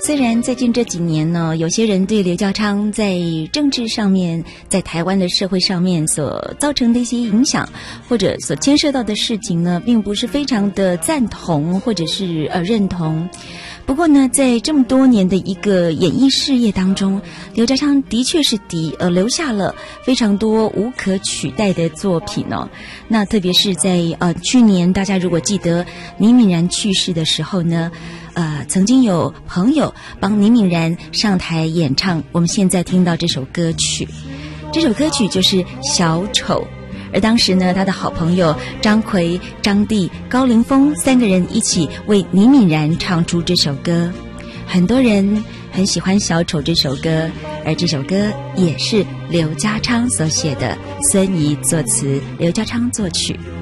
虽然最近这几年呢，有些人对刘家昌在政治上面，在台湾的社会上面所造成的一些影响，或者所牵涉到的事情呢，并不是非常的赞同或者是认同。不过呢，在这么多年的一个演艺事业当中，刘家昌的确是留下了非常多无可取代的作品哦。那特别是在去年，大家如果记得倪敏然去世的时候呢，曾经有朋友帮倪敏然上台演唱我们现在听到这首歌曲，这首歌曲就是《小丑》。而当时呢，他的好朋友张奎、张帝、高凌风三个人一起为倪敏然唱出这首歌。很多人很喜欢《小丑》这首歌，而这首歌也是刘家昌所写的，孙怡作词，刘家昌作曲。